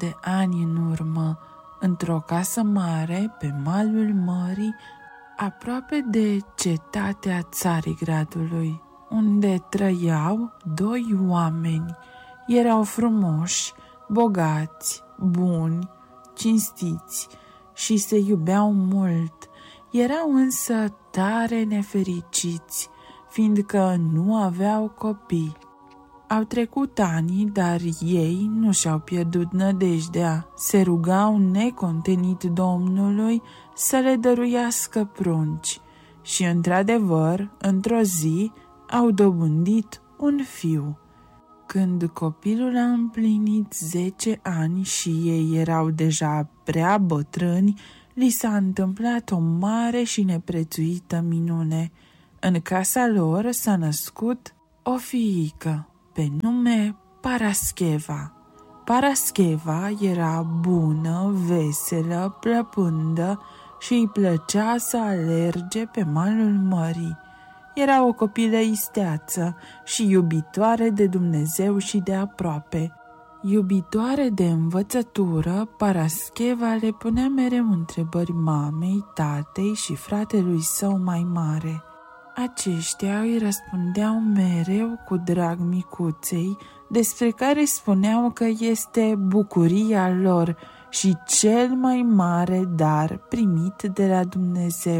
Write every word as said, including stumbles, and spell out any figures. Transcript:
de ani în urmă, într-o casă mare pe malul mării, aproape de cetatea Țarigradului, unde trăiau doi oameni. Erau frumoși, bogați, buni, cinstiți și se iubeau mult. Erau însă tare nefericiți, fiindcă nu aveau copii. Au trecut ani, dar ei nu și-au pierdut nădejdea. Se rugau necontenit Domnului să le dăruiască prunci și, într-adevăr, într-o zi au dobândit un fiu. Când copilul a împlinit zece ani și ei erau deja prea bătrâni, li s-a întâmplat o mare și neprețuită minune. În casa lor s-a născut o fiică pe nume Parascheva. Parascheva era bună, veselă, plăpândă și îi plăcea să alerge pe malul mării. Era o copilă isteață și iubitoare de Dumnezeu și de aproape. Iubitoare de învățătură, Parascheva le punea mereu întrebări mamei, tatei și fratelui său mai mare. Aceștia îi răspundeau mereu cu drag micuței, despre care spuneau că este bucuria lor și cel mai mare dar primit de la Dumnezeu.